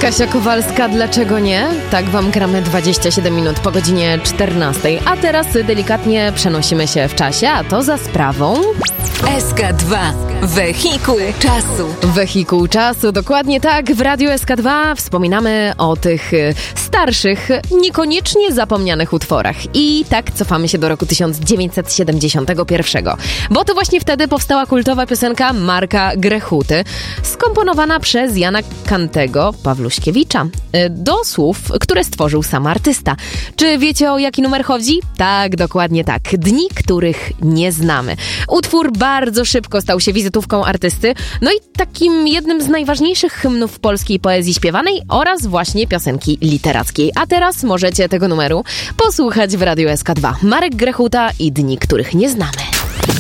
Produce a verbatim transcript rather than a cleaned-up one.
Kasia Kowalska, dlaczego nie? Tak wam gramy dwadzieścia siedem minut po godzinie czternastej. A teraz delikatnie przenosimy się w czasie, a to za sprawą... S K dwa. Wehikuł czasu. Wehikuł czasu, dokładnie tak. W Radiu S K dwa wspominamy o tych starszych, niekoniecznie zapomnianych utworach. I tak cofamy się do roku tysiąc dziewięćset siedemdziesiątego pierwszego. Bo to właśnie wtedy powstała kultowa piosenka Marka Grechuty, skomponowana przez Jana Kantego Pawluśkiewicza, do słów, które stworzył sam artysta. Czy wiecie, o jaki numer chodzi? Tak, dokładnie tak. Dni, których nie znamy. Utwór bardzo szybko stał się wizytówką artysty, no i takim jednym z najważniejszych hymnów polskiej poezji śpiewanej oraz właśnie piosenki literackiej. A teraz możecie tego numeru posłuchać w Radiu S K dwa. Marek Grechuta i Dni, których nie znamy.